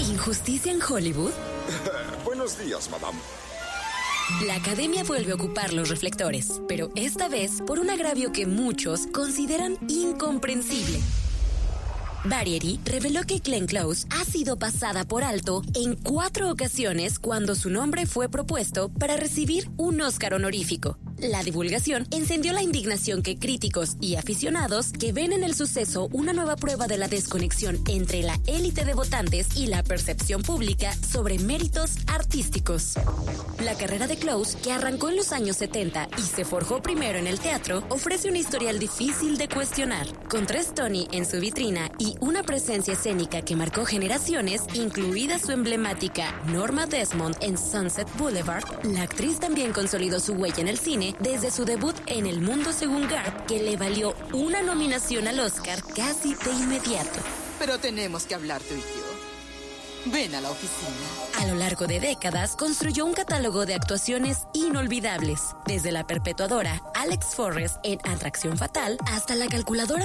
¿Injusticia en Hollywood? Buenos días, madame. La academia vuelve a ocupar los reflectores, pero esta vez por un agravio que muchos consideran incomprensible. Variety reveló que Glenn Close ha sido pasada por alto en 4 ocasiones cuando su nombre fue propuesto para recibir un Oscar honorífico. La divulgación encendió la indignación que críticos y aficionados que ven en el suceso una nueva prueba de la desconexión entre la élite de votantes y la percepción pública sobre méritos artísticos. La carrera de Close, que arrancó en los años 70 y se forjó primero en el teatro, ofrece un historial difícil de cuestionar. Con 3 Tony en su vitrina y una presencia escénica que marcó generaciones, incluida su emblemática Norma Desmond en Sunset Boulevard, la actriz también consolidó su huella en el cine desde su debut en El Mundo Según Garp, que le valió una nominación al Oscar casi de inmediato. Pero tenemos que hablar tú y yo. Ven a la oficina. A lo largo de décadas, construyó un catálogo de actuaciones inolvidables, desde la perpetuadora Alex Forrest en Atracción Fatal hasta la calculadora